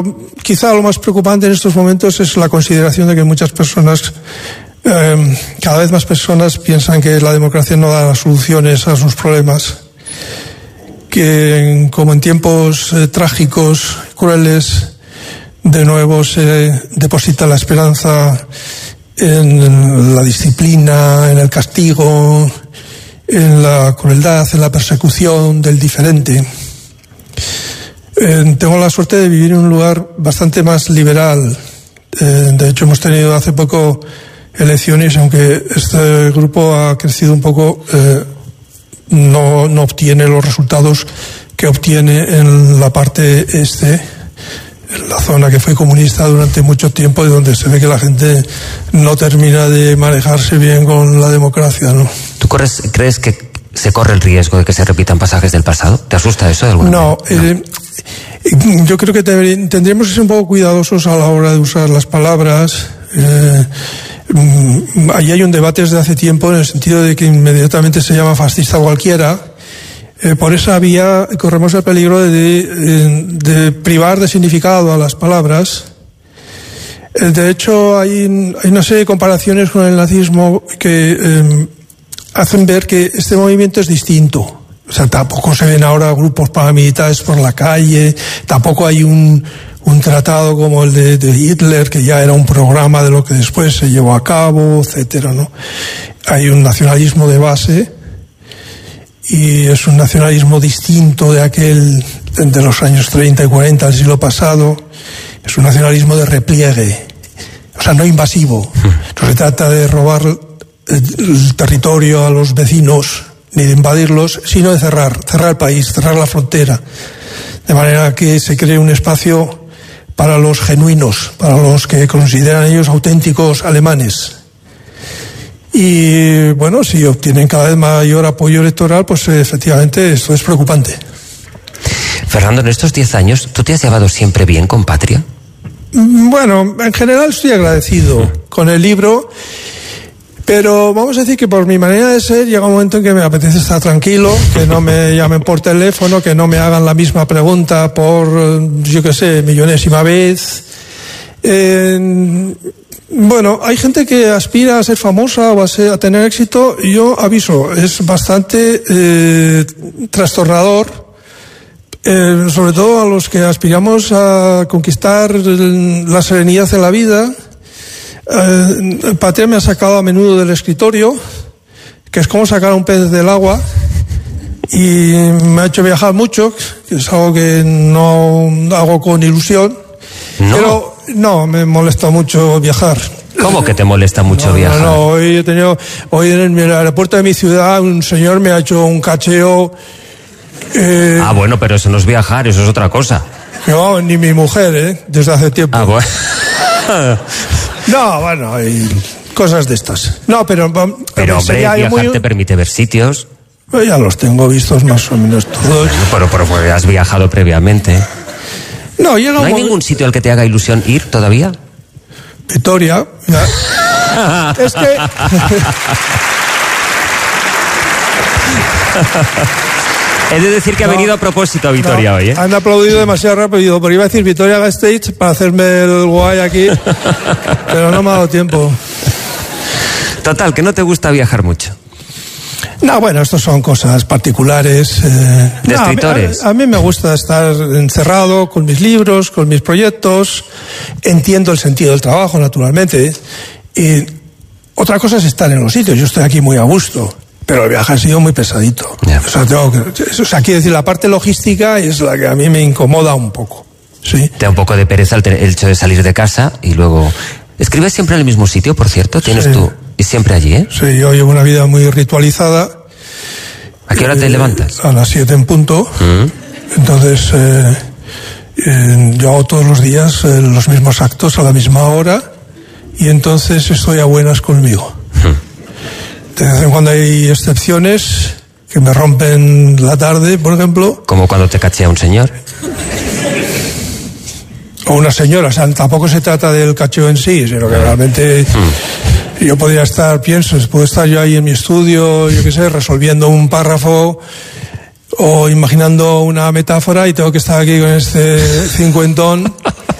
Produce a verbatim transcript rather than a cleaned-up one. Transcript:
quizá lo más preocupante en estos momentos es la consideración de que muchas personas, eh, cada vez más personas piensan que la democracia no da las soluciones a sus problemas, que como en tiempos eh, trágicos, crueles, de nuevo se deposita la esperanza en la disciplina, en el castigo, en la crueldad, en la persecución del diferente. Eh, tengo la suerte de vivir en un lugar bastante más liberal. Eh, de hecho, hemos tenido hace poco elecciones, aunque este grupo ha crecido un poco, eh, no, no obtiene los resultados que obtiene en la parte este, en la zona que fue comunista durante mucho tiempo y donde se ve que la gente no termina de manejarse bien con la democracia, ¿no? ¿Tú corres, crees que se corre el riesgo de que se repitan pasajes del pasado? ¿Te asusta eso de alguna no, manera? Eh, no, yo creo que te, tendríamos que ser un poco cuidadosos a la hora de usar las palabras. Eh, ahí hay un debate desde hace tiempo en el sentido de que inmediatamente se llama fascista cualquiera. Eh, por esa vía corremos el peligro de, de, de privar de significado a las palabras. Eh, de hecho, hay, hay una serie de comparaciones con el nazismo que eh, hacen ver que este movimiento es distinto. O sea, tampoco se ven ahora grupos paramilitares por la calle, tampoco hay un, un tratado como el de, de Hitler, que ya era un programa de lo que después se llevó a cabo, etcétera, ¿no? Hay un nacionalismo de base, y es un nacionalismo distinto de aquel de los años treinta y cuarenta del siglo pasado. Es un nacionalismo de repliegue, o sea, no invasivo. No se trata de robar el territorio a los vecinos ni de invadirlos, sino de cerrar, cerrar el país, cerrar la frontera, de manera que se cree un espacio para los genuinos, para los que consideran ellos auténticos alemanes. Y bueno, si obtienen cada vez mayor apoyo electoral, pues efectivamente esto es preocupante. Fernando, en estos diez años, ¿tú te has llevado siempre bien con Patria? Bueno, en general estoy agradecido con el libro, pero vamos a decir que por mi manera de ser llega un momento en que me apetece estar tranquilo, que no me llamen por teléfono, que no me hagan la misma pregunta por, yo qué sé, millonésima vez. Eh, bueno, hay gente que aspira a ser famosa o a, ser, a tener éxito, y yo aviso, es bastante eh, trastornador, eh, sobre todo a los que aspiramos a conquistar la serenidad en la vida. Eh, Patria me ha sacado a menudo del escritorio, que es como sacar a un pez del agua, y me ha hecho viajar mucho, que es algo que no hago con ilusión. No. Pero no, me molesta mucho viajar. ¿Cómo que te molesta mucho no, viajar? No, no, hoy he tenido, hoy en el aeropuerto de mi ciudad un señor me ha hecho un cacheo. Eh, ah, bueno, pero eso no es viajar, eso es otra cosa. No, ni mi mujer, ¿eh? Desde hace tiempo. Ah, bueno. No, bueno, hay cosas de estas. No, pero... Pero, hombre, viajar muy... te permite ver sitios. Pues ya los tengo vistos más o menos todos. Bueno, pero, pero porque has viajado previamente. No, llega ¿No hay momento... ningún sitio al que te haga ilusión ir todavía? Vitoria. Es que... He de decir que no, ha venido a propósito a Vitoria no, hoy, ¿eh? Han aplaudido demasiado rápido, pero iba a decir Vitoria Gasteiz para hacerme el guay aquí, pero no me ha dado tiempo. Total, que no te gusta viajar mucho. No, bueno, estos son cosas particulares. Eh, ¿De no, escritores? A, a, a mí me gusta estar encerrado con mis libros, con mis proyectos. Entiendo el sentido del trabajo, naturalmente. Y otra cosa es estar en los sitios. Yo estoy aquí muy a gusto. Pero el viaje ha sido muy pesadito. Yeah. O sea, tengo que, o sea, quiero decir, la parte logística es la que a mí me incomoda un poco. ¿Sí? Te da un poco de pereza el, el hecho de salir de casa y luego... ¿Escribes siempre en el mismo sitio, por cierto? ¿Tienes sí. tú? ¿Y siempre allí, eh? Sí, yo llevo una vida muy ritualizada. ¿A qué hora eh, te levantas? A las siete en punto. Mm. Entonces, eh, eh, yo hago todos los días eh, los mismos actos a la misma hora y entonces estoy a buenas conmigo. Mm. De vez en cuando hay excepciones que me rompen la tarde, por ejemplo. ¿Como cuando te cachea un señor? O una señora, o sea, tampoco se trata del cacheo en sí, sino que realmente mm. yo podría estar, pienso, puedo estar yo ahí en mi estudio, yo qué sé, resolviendo un párrafo o imaginando una metáfora y tengo que estar aquí con este cincuentón